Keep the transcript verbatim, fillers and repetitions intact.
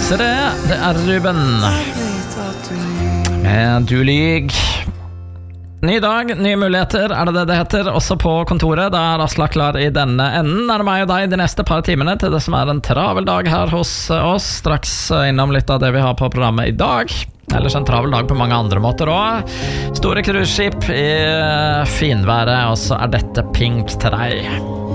Se det, det er Ruben med Du lyg. Ny dag, nye muligheter, er det det det heter, også på kontoret. Da er Aslak klar i denne enden. Er det meg og deg de neste par timene til det som er en travel dag her hos oss. Straks innom litt av det vi har på programmet i dag. Ellers en travel dag på mange andre måter også. Store cruiseskip i finværet, og så er dette Pink til deg.